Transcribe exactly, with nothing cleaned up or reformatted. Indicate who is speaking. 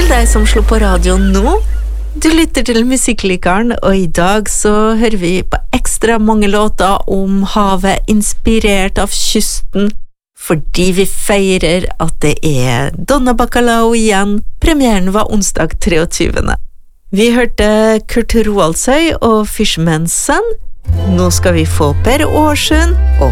Speaker 1: til deg som slår på radioen nå. Du lytter til Musikklikeren, og i dag så hører vi på ekstra mange låter om havet inspirert av kysten, fordi vi feirer at det er Donna Bacalao igjen. Premieren var onsdag treogtyvende. Vi hørte Kurt Roaldsøy og Fisherman's Son. Nå skal vi få Per Årsund og